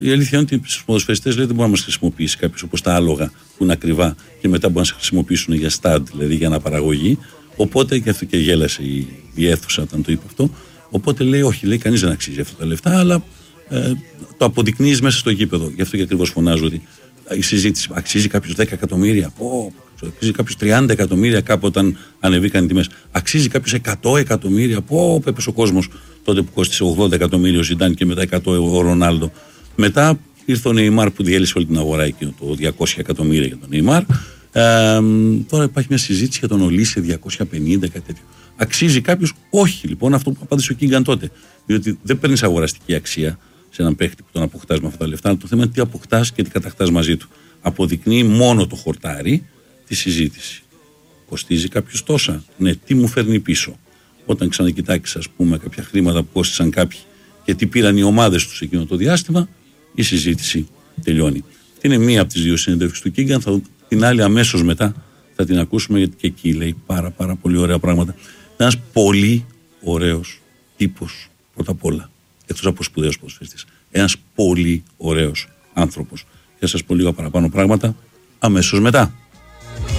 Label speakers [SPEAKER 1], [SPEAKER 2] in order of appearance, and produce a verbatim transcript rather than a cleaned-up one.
[SPEAKER 1] Η αλήθεια είναι ότι στους ποδοσφαιριστές δεν μπορεί να μας χρησιμοποιήσει κάποιος όπως τα άλογα που είναι ακριβά και μετά μπορεί να σε χρησιμοποιήσουν για στάντ, δηλαδή για αναπαραγωγή. Οπότε και αυτό και γέλασε η, η αίθουσα όταν το είπε αυτό. Οπότε λέει: όχι, λέει, κανείς δεν αξίζει αυτά τα λεφτά, αλλά ε, το αποδεικνύεις μέσα στο γήπεδο. Γι' αυτό και ακριβώς φωνάζω ότι η συζήτηση αξίζει κάποιος δέκα εκατομμύρια, πω, αξίζει κάποιος τριάντα εκατομμύρια κάπου όταν ανεβήκαν οι τιμές. Αξίζει κάποιος εκατό εκατομμύρια, πω, έπεσε ο κόσμος τότε που κόστησε ογδόντα εκατομμύρια ο Ζιντάν και μετά εκατό ο Ρονάλντο. Μετά ήρθε ο Νεϊμάρ που διέλυσε όλη την αγορά εκείνο το διακόσια εκατομμύρια για τον Νεϊμάρ. Ε, τώρα υπάρχει μια συζήτηση για τον Ολύσε διακόσια πενήντα, κάτι τέτοιο. Αξίζει κάποιος? Όχι, λοιπόν, αυτό που απάντησε ο Κίγκαν τότε. Διότι δεν παίρνεις αγοραστική αξία σε έναν παίχτη που τον αποκτάς με αυτά τα λεφτά. Το θέμα είναι τι αποκτάς και τι κατακτάς μαζί του. Αποδεικνύει μόνο το χορτάρι τη συζήτηση. Κοστίζει κάποιος τόσα? Ναι, τι μου φέρνει πίσω? Όταν ξανακοιτάξεις, ας πούμε, κάποια χρήματα που κόστησαν κάποιοι και τι πήραν οι ομάδες τους εκείνο το διάστημα, η συζήτηση τελειώνει. Αυτή είναι μία από τις δύο συνεντεύξεις του Κίγκαν. Θα, την άλλη αμέσως μετά θα την ακούσουμε, γιατί και εκεί λέει πάρα, πάρα πολύ ωραία πράγματα. Είναι ένας πολύ ωραίος τύπος, πρώτα απ' όλα, εκτός από σπουδαίος ποδοσφαιριστής. Ένας πολύ ωραίος άνθρωπος. Και θα σας πω λίγα παραπάνω πράγματα αμέσως μετά.